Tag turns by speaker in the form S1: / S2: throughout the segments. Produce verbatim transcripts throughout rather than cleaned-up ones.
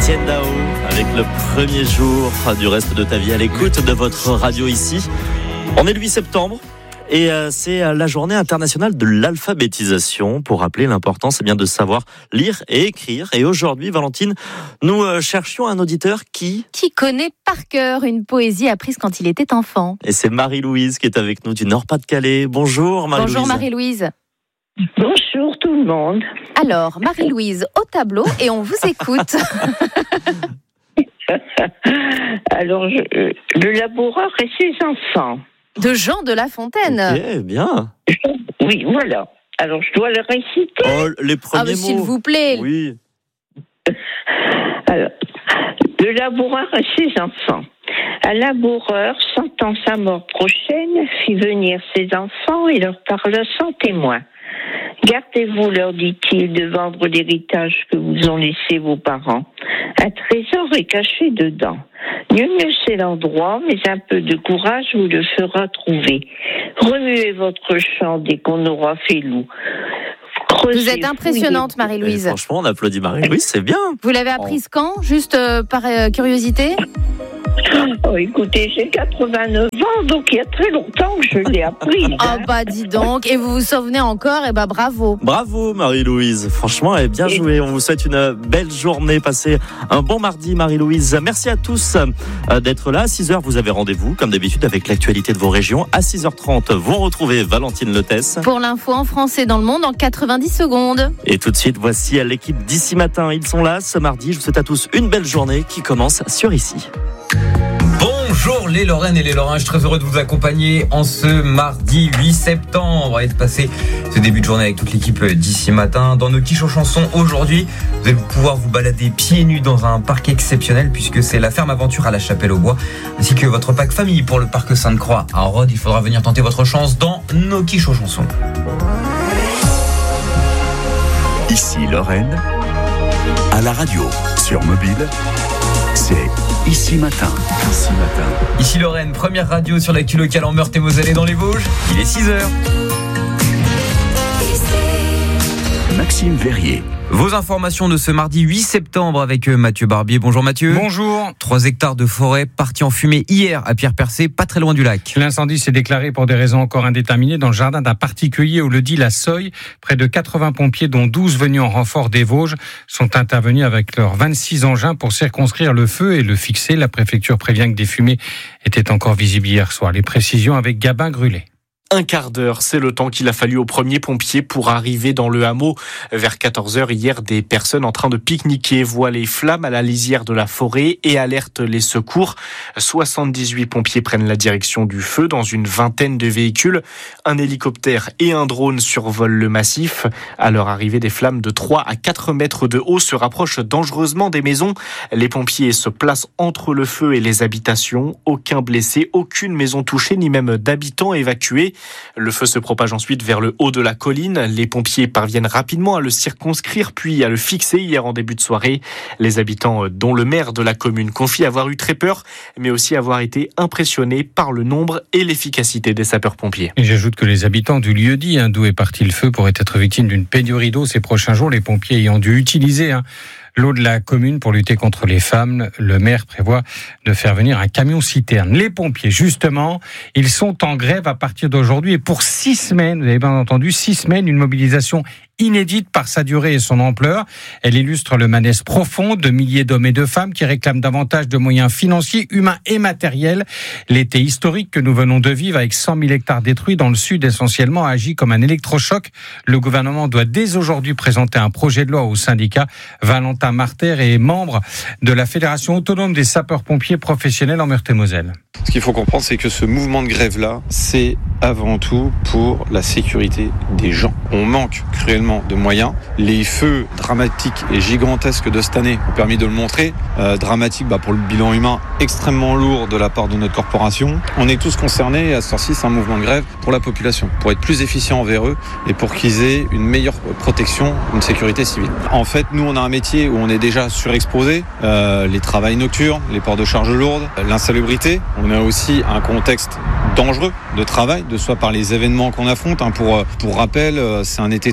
S1: Etienne Dao avec le premier jour du reste de ta vie à l'écoute de votre radio ici. On est le huit septembre et c'est la journée internationale de l'alphabétisation. Pour rappeler l'importance eh bien, de savoir lire et écrire. Et aujourd'hui, Valentine, nous cherchions un auditeur qui...
S2: Qui connaît par cœur une poésie apprise quand il était enfant.
S1: Et c'est Marie-Louise qui est avec nous du Nord-Pas-de-Calais. Bonjour Marie-Louise.
S2: Bonjour Marie-Louise.
S3: Bonjour tout le monde.
S2: Alors, Marie-Louise, au tableau et on vous écoute.
S3: Alors, je, le laboureur et ses enfants.
S2: De Jean de La Fontaine.
S1: Ok, bien.
S3: Oui, voilà. Alors, je dois le réciter.
S1: Oh, les premiers
S2: ah, mais
S1: mots.
S2: S'il vous plaît.
S1: Oui.
S3: Alors, le laboureur et ses enfants. Un laboureur, sentant sa mort prochaine, fit venir ses enfants et leur parla sans témoin. Gardez-vous, leur dit-il, de vendre l'héritage que vous ont laissé vos parents. Un trésor est caché dedans. Nul ne sait l'endroit, mais un peu de courage vous le fera trouver. Remuez votre champ dès qu'on aura fait loup. Creusez,
S2: vous êtes impressionnante,
S3: fouillez.
S2: Marie-Louise.
S1: Et franchement, on applaudit Marie-Louise, c'est bien.
S2: Vous l'avez apprise oh. quand? Juste euh, par euh, curiosité?
S3: Oh, écoutez, j'ai quatre-vingt-neuf ans, donc il y a très longtemps que je l'ai appris.
S2: Ah oh, bah dis donc, et vous vous souvenez encore, et bah bravo.
S1: Bravo Marie-Louise, franchement, elle est bien jouée. On vous souhaite une belle journée, passez un bon mardi Marie-Louise. Merci à tous d'être là. À six heures, vous avez rendez-vous, comme d'habitude, avec l'actualité de vos régions. À six heures trente, vous retrouvez Valentine Letesse.
S2: Pour l'info en français dans le monde en quatre-vingt-dix secondes.
S1: Et tout de suite, voici l'équipe d'ici matin. Ils sont là ce mardi. Je vous souhaite à tous une belle journée qui commence sur Ici.
S4: Bonjour les Lorraines et les Lorrains, je suis très heureux de vous accompagner en ce mardi huit septembre et de passer ce début de journée avec toute l'équipe d'ici matin. Dans nos quiches aux chansons aujourd'hui, vous allez pouvoir vous balader pieds nus dans un parc exceptionnel puisque c'est la ferme aventure à la Chapelle-aux-Bois ainsi que votre pack famille pour le parc Sainte-Croix à Rhodes. Il faudra venir tenter votre chance dans nos quiches aux chansons.
S5: Ici Lorraine, à la radio, sur mobile, c'est Ici Matin. Ici Matin.
S4: Ici Lorraine, première radio sur l'actu locale en Meurthe-et-Moselle et dans les Vosges. Il est six heures.
S5: Maxime Verrier.
S4: Vos informations de ce mardi huit septembre avec Mathieu Barbier. Bonjour Mathieu.
S6: Bonjour.
S4: Trois hectares de forêt partis en fumée hier à Pierre-Percé, pas très loin du lac.
S6: L'incendie s'est déclaré pour des raisons encore indéterminées dans le jardin d'un particulier où le dit la Soye. Près de quatre-vingts pompiers, dont douze venus en renfort des Vosges, sont intervenus avec leurs vingt-six engins pour circonscrire le feu et le fixer. La préfecture prévient que des fumées étaient encore visibles hier soir. Les précisions avec Gabin Grulé.
S7: Un quart d'heure, c'est le temps qu'il a fallu aux premiers pompiers pour arriver dans le hameau. Vers quatorze heures hier, des personnes en train de pique-niquer voient les flammes à la lisière de la forêt et alertent les secours. soixante-dix-huit pompiers prennent la direction du feu dans une vingtaine de véhicules. Un hélicoptère et un drone survolent le massif. À leur arrivée, des flammes de trois à quatre mètres de haut se rapprochent dangereusement des maisons. Les pompiers se placent entre le feu et les habitations. Aucun blessé, aucune maison touchée, ni même d'habitants évacués. Le feu se propage ensuite vers le haut de la colline. Les pompiers parviennent rapidement à le circonscrire puis à le fixer hier en début de soirée. Les habitants, dont le maire de la commune, confient avoir eu très peur, mais aussi avoir été impressionnés par le nombre et l'efficacité des sapeurs-pompiers.
S6: Et j'ajoute que les habitants du lieu-dit, hein, d'où est parti le feu, pourraient être victimes d'une pénurie d'eau ces prochains jours. Les pompiers ayant dû utiliser hein, l'eau de la commune pour lutter contre les flammes. Le maire prévoit de faire venir un camion-citerne. Les pompiers, justement, ils sont en grève à partir d'aujourd'hui et pour six semaines, vous avez bien entendu, six semaines, une mobilisation inédite par sa durée et son ampleur. Elle illustre le malaise profond de milliers d'hommes et de femmes qui réclament davantage de moyens financiers, humains et matériels. L'été historique que nous venons de vivre avec cent mille hectares détruits dans le sud essentiellement agit comme un électrochoc. Le gouvernement doit dès aujourd'hui présenter un projet de loi au syndicat. Valentin Marter est membre de la Fédération autonome des sapeurs-pompiers professionnels en Meurthe-et-Moselle.
S8: Ce qu'il faut comprendre, c'est que ce mouvement de grève-là, c'est avant tout pour la sécurité des gens. On manque cruellement de moyens. Les feux dramatiques et gigantesques de cette année ont permis de le montrer. Euh, dramatique bah, pour le bilan humain extrêmement lourd de la part de notre corporation. On est tous concernés et à ce temps-ci, c'est un mouvement de grève pour la population, pour être plus efficient envers eux et pour qu'ils aient une meilleure protection, une sécurité civile. En fait, nous, on a un métier où on est déjà surexposé. Euh, les travails nocturnes, les ports de charges lourdes, l'insalubrité. On a aussi un contexte dangereux de travail, de soit par les événements qu'on affronte. Hein. Pour, pour rappel, c'est un été tragique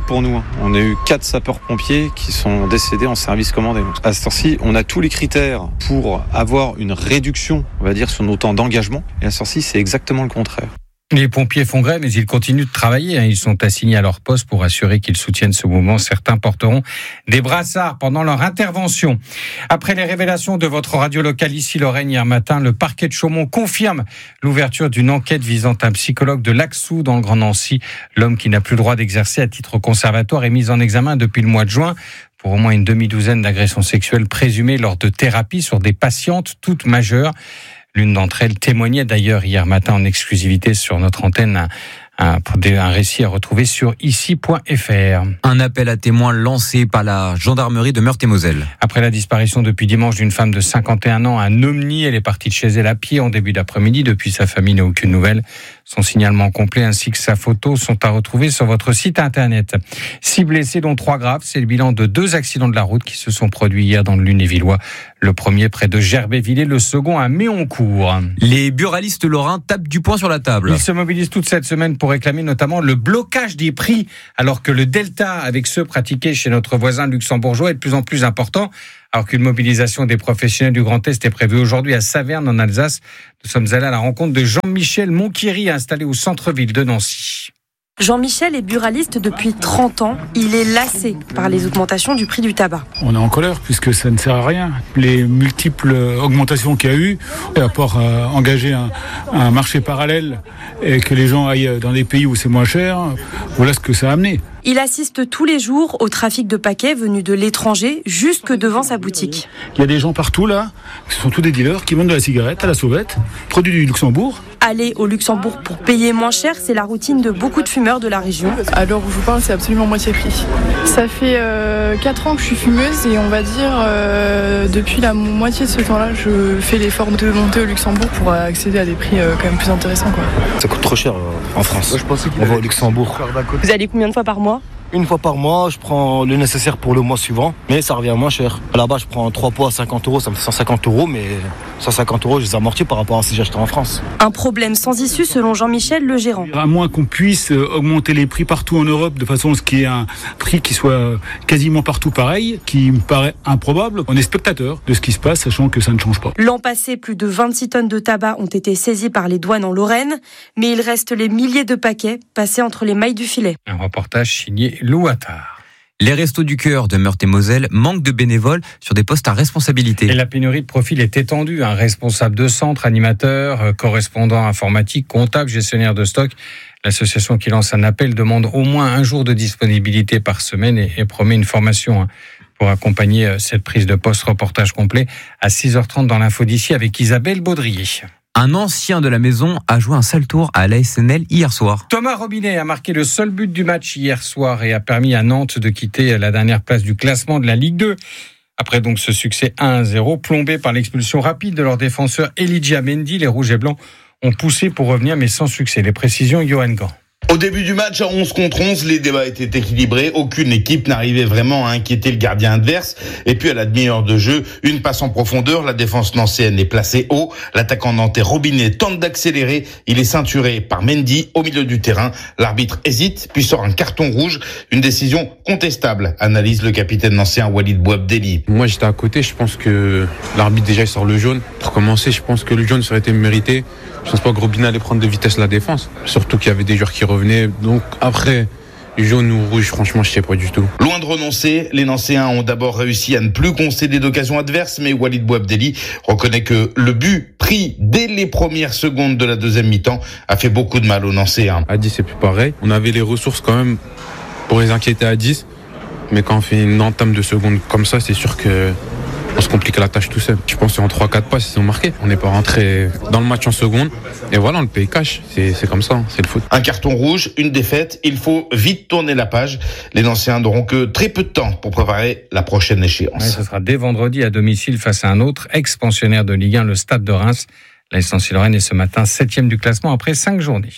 S8: pour nous. On a eu quatre sapeurs-pompiers qui sont décédés en service commandé. Donc, à cette heure-ci, on a tous les critères pour avoir une réduction, on va dire, sur nos temps d'engagement. Et à cette heure-ci, c'est exactement le contraire.
S6: Les pompiers font grève, mais ils continuent de travailler. Ils sont assignés à leur poste pour assurer qu'ils soutiennent ce mouvement. Certains porteront des brassards pendant leur intervention. Après les révélations de votre radio locale ici, Lorraine, hier matin, le parquet de Chaumont confirme l'ouverture d'une enquête visant un psychologue de Laxou dans le Grand Nancy. L'homme qui n'a plus le droit d'exercer à titre conservatoire est mis en examen depuis le mois de juin pour au moins une demi-douzaine d'agressions sexuelles présumées lors de thérapies sur des patientes toutes majeures. L'une d'entre elles témoignait d'ailleurs hier matin en exclusivité sur notre antenne, un, un, un récit à retrouver sur ici point f r.
S4: Un appel à témoins lancé par la gendarmerie de Meurthe-et-Moselle.
S6: Après la disparition depuis dimanche d'une femme de cinquante et un ans à Nomny, elle est partie de chez elle à pied en début d'après-midi. Depuis, sa famille n'a aucune nouvelle. Son signalement complet ainsi que sa photo sont à retrouver sur votre site internet. Six blessés, dont trois graves. C'est le bilan de deux accidents de la route qui se sont produits hier dans le Lunévillois. Le premier près de Gerbévillers, le second à Méoncourt.
S4: Les buralistes lorrains tapent du poing sur la table.
S6: Ils se mobilisent toute cette semaine pour réclamer notamment le blocage des prix, alors que le delta avec ceux pratiqués chez notre voisin luxembourgeois est de plus en plus important. Alors qu'une mobilisation des professionnels du Grand Est est prévue aujourd'hui à Saverne, en Alsace. Nous sommes allés à la rencontre de Jean-Michel Monquiry, installé au centre-ville de Nancy.
S9: Jean-Michel est buraliste depuis trente ans. Il est lassé par les augmentations du prix du tabac.
S10: On est en colère puisque ça ne sert à rien. Les multiples augmentations qu'il y a eu, à part euh, engager un, un marché parallèle et que les gens aillent dans des pays où c'est moins cher, voilà ce que ça a amené.
S9: Il assiste tous les jours au trafic de paquets venus de l'étranger jusque devant sa boutique.
S10: Il y a des gens partout là, ce sont tous des dealers qui vendent de la cigarette à la sauvette, produit du Luxembourg.
S9: Aller au Luxembourg pour payer moins cher, c'est la routine de beaucoup de fumeurs de la région.
S11: À l'heure où je vous parle, c'est absolument moitié prix. Ça fait euh, quatre ans que je suis fumeuse et on va dire euh, depuis la moitié de ce temps-là, je fais l'effort de monter au Luxembourg pour accéder à des prix euh, quand même plus intéressants, quoi.
S12: Ça coûte trop cher euh, en France. Ouais, je pensais qu'il on va au Luxembourg.
S9: Vous allez combien de fois par mois ?
S12: Une fois par mois, je prends le nécessaire pour le mois suivant, mais ça revient moins cher. Là-bas, je prends trois poids à cinquante euros, ça me fait cent cinquante euros, mais cent cinquante euros, je les amortis par rapport à si j'achetais en France.
S9: Un problème sans issue selon Jean-Michel, le gérant.
S10: À moins qu'on puisse augmenter les prix partout en Europe de façon à ce qu'il y ait un prix qui soit quasiment partout pareil, qui me paraît improbable. On est spectateur de ce qui se passe, sachant que ça ne change pas.
S9: L'an passé, plus de vingt-six tonnes de tabac ont été saisies par les douanes en Lorraine, mais il reste les milliers de paquets passés entre les mailles du filet.
S6: Un reportage signé Lou Attard.
S4: Les Restos du Cœur de Meurthe-et-Moselle manquent de bénévoles sur des postes à responsabilité.
S6: Et la pénurie de profils est étendue. Un responsable de centre, animateur, correspondant informatique, comptable, gestionnaire de stock. L'association qui lance un appel demande au moins un jour de disponibilité par semaine et, et promet une formation pour accompagner cette prise de poste. Reportage complet à six heures trente dans l'info d'ici avec Isabelle Baudrier.
S4: Un ancien de la maison a joué un sale tour à l'A S N L hier soir.
S6: Thomas Robinet a marqué le seul but du match hier soir et a permis à Nantes de quitter la dernière place du classement de la Ligue deux. Après donc ce succès un à zéro, plombé par l'expulsion rapide de leur défenseur Elijah Mendy, les Rouges et Blancs ont poussé pour revenir mais sans succès. Les précisions, Johan Gant.
S13: Au début du match, à onze contre onze, les débats étaient équilibrés. Aucune équipe n'arrivait vraiment à inquiéter le gardien adverse. Et puis, à la demi-heure de jeu, une passe en profondeur. La défense nancéenne est placée haut. L'attaquant nantais Robinet tente d'accélérer. Il est ceinturé par Mendy au milieu du terrain. L'arbitre hésite, puis sort un carton rouge. Une décision contestable, analyse le capitaine nancéen Walid Bouabdeli.
S14: Moi, j'étais à côté. Je pense que l'arbitre, déjà, il sort le jaune. Pour commencer, je pense que le jaune, ça aurait été mérité. Je pense pas que Robinet allait prendre de vitesse la défense. Surtout qu'il y avait des joueurs qui revenaient. Donc après, jaune ou rouge, franchement, je sais pas du tout.
S13: Loin de renoncer, les Nancéens ont d'abord réussi à ne plus concéder d'occasion adverse, mais Walid Bouabdeli reconnaît que le but pris dès les premières secondes de la deuxième mi-temps a fait beaucoup de mal aux Nancéens.
S14: À dix, c'est plus pareil. On avait les ressources quand même pour les inquiéter à dix. Mais quand on fait une entame de seconde comme ça, c'est sûr que on se complique la tâche tout seul. Je pense qu'en trois quatre passes, ils ont marqué. On n'est pas rentré dans le match en seconde. Et voilà, on le paye cash. C'est, c'est comme ça, c'est le foot.
S13: Un carton rouge, une défaite. Il faut vite tourner la page. Les Nancéens n'auront que très peu de temps pour préparer la prochaine échéance.
S6: Ouais, ce sera dès vendredi à domicile face à un autre ex-pensionnaire de Ligue un, le Stade de Reims. La S N Lorraine est ce matin septième du classement après cinq journées.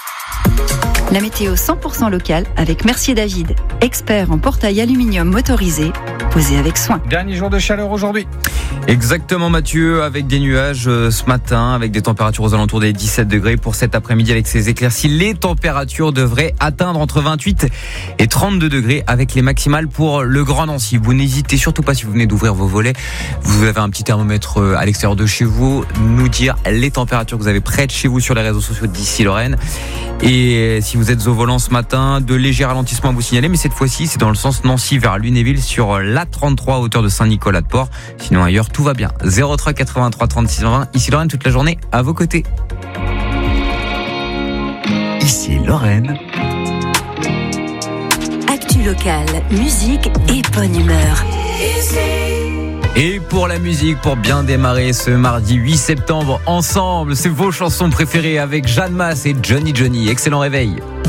S15: La météo cent pour cent locale avec Mercier David, expert en portail aluminium motorisé, posé avec soin.
S6: Dernier jour de chaleur aujourd'hui.
S4: Exactement Mathieu, avec des nuages euh, ce matin, avec des températures aux alentours des dix-sept degrés. Pour cet après-midi avec ces éclaircies, les températures devraient atteindre entre vingt-huit et trente-deux degrés avec les maximales pour le Grand Nancy. Vous n'hésitez surtout pas, si vous venez d'ouvrir vos volets, vous avez un petit thermomètre à l'extérieur de chez vous, nous dire les températures que vous avez près de chez vous sur les réseaux sociaux d'ici Lorraine. Et si vous êtes au volant ce matin, de légers ralentissements à vous signaler, mais cette fois-ci c'est dans le sens Nancy vers Lunéville sur l'A trente-trois à hauteur de Saint-Nicolas-de-Port. Sinon ailleurs tout va bien. zéro trois quatre-vingt-trois trente-six vingt. Ici Lorraine, toute la journée à vos côtés.
S5: Ici Lorraine.
S16: Actu locale, musique et bonne humeur.
S4: Et pour la musique, pour bien démarrer ce mardi huit septembre ensemble, c'est vos chansons préférées avec Jeanne Masse et Johnny Johnny. Excellent réveil.